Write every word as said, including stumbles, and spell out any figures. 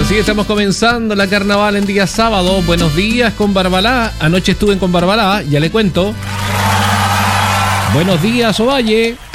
Así estamos comenzando la carnaval en día sábado. Buenos días con Barbalá. Anoche estuve con Barbalá, ya le cuento. Buenos días, Ovalle.